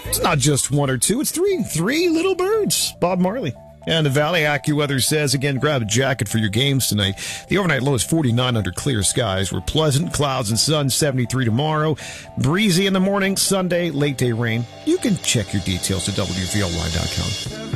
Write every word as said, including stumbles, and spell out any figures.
It's not just one or two, it's three. Three little birds. Bob Marley. And the Valley AccuWeather says, again, grab a jacket for your games tonight. The overnight low is forty-nine under clear skies. We're pleasant, clouds and sun, seventy-three tomorrow. Breezy in the morning, Sunday, late day rain. You can check your details at W V L Y dot com.